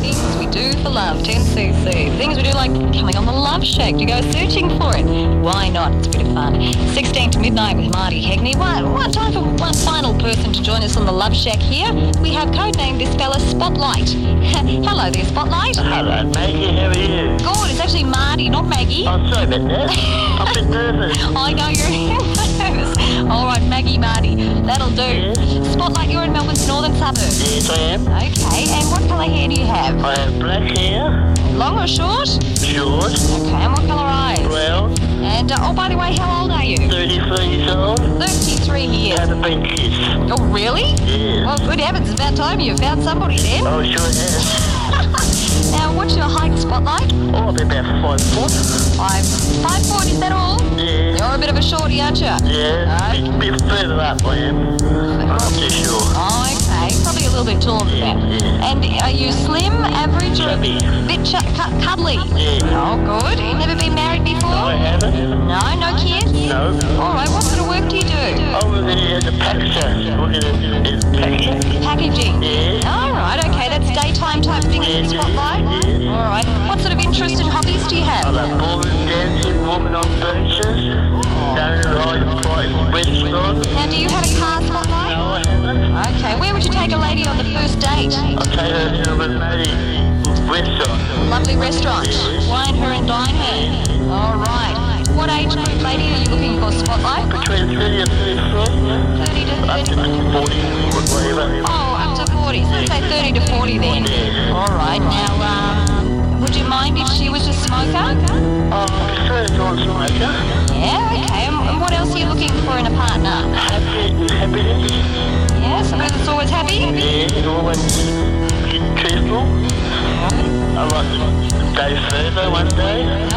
Things we do for love, 10cc. Things we do like coming on the Love Shack. To go searching for it. Why not? It's a bit of fun. 16 to midnight with Marty Hegney. One time for one final person to join us on the Love Shack here. We have codenamed this fella Spotlight. Hello there, Spotlight. Hello, Maggie. How are you? Good. It's actually Marty, not Maggie. I'm sorry about that. I've been nervous. I know you're nervous. All right, Maggie, Marty. That'll do. Yes. Spotlight, you're in Melbourne's northern suburbs. Yes, I am. Okay, and what colour hair do you have? I have black hair, Long or short? short, Okay, and what colour eyes? brown, And, oh, by the way, how old are you? 33 years old. 33 years. Haven't been kissed. Oh, really? Yes. Well, good heavens, it's about time you found somebody then. Oh, sure have. Now, what's your height, Spotlight? Oh, I'll be about 5 foot. 5'4", is that all? Yeah. You're a bit of a shorty, aren't you? Yeah. Bit further up, I am. I'm not too sure. Oh, okay. Probably a little bit taller than that. Yeah. And are you slim, average, or a Chubby. bit cuddly? Yeah. Oh, good. You've never been married before? I haven't. No, no kids? No. All right, what sort of work do you do? I was in the packer. Working in packing. Packaging? Yeah. All right, okay. That's daytime type thing in the Spotlight? Yeah. All right. What sort of interest and hobbies do you I have? love ballroom dancing, woman on beaches, down in the high restaurant. Now, do you have a car, Spotlight? No, I haven't. Okay, where would you take a lady on the first date? I'll take her to a lady restaurant. Lovely restaurant. Wine her and dine her. All right. What age group lady are you looking for, Spotlight? Between 30 and 33. 30 to Up 30. to 40, whatever. Oh, up to 40. So say 30 to 40 then. Yeah. All right. Now, would you mind if she was a smoker? I prefer a non-smoker. Yeah, okay. And what else are you looking for in a partner? Happiness. Yeah, somebody that's always happy? Yeah, always truthful. I like to go further one day.